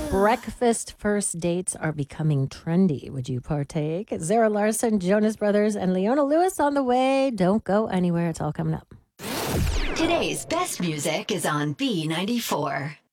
Breakfast first dates are becoming trendy. Would you partake? Zara Larson, Jonas Brothers, and Leona Lewis on the way. Don't go anywhere. It's all coming up. Today's best music is on B94.